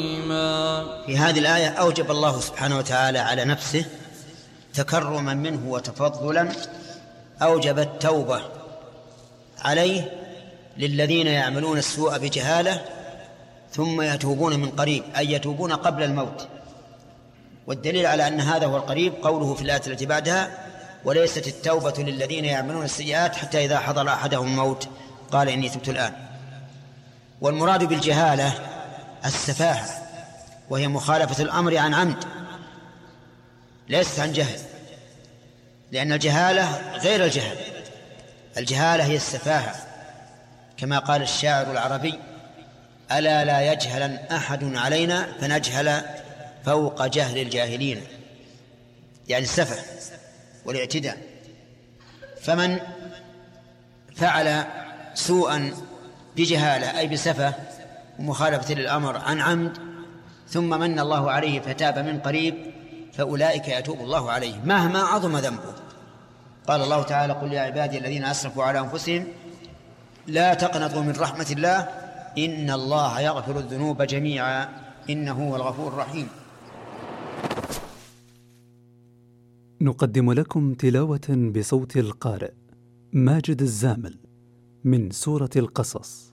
في هذه الآية أوجب الله سبحانه وتعالى على نفسه تكرما منه وتفضلا، أوجب التوبة عليه للذين يعملون السوء بجهالة ثم يتوبون من قريب، أي يتوبون قبل الموت. والدليل على أن هذا هو القريب قوله في الآية التي بعدها: وليست التوبة للذين يعملون السيئات حتى إذا حضر أحدهم الموت قال إني تبت الآن. والمراد بالجهالة السفاهة، وهي مخالفة الأمر عن عمد، ليست عن جهل، لأن الجهالة غير الجهل. الجهالة هي السفاهة، كما قال الشاعر العربي: ألا لا يجهلن أحد علينا فنجهل فوق جهل الجاهلين، يعني السفه والاعتداء. فمن فعل سوءا بجهالة أي بسفه ومخالفة للأمر عن عمد ثم من الله عليه فتاب من قريب فأولئك يتوب الله عليه مهما عظم ذنبه. قال الله تعالى: قل يا عبادي الذين أسرفوا على أنفسهم لا تقنطوا من رحمة الله إن الله يغفر الذنوب جميعا إنه هو الغفور الرحيم. نقدم لكم تلاوة بصوت القارئ ماجد الزامل من سورة القصص.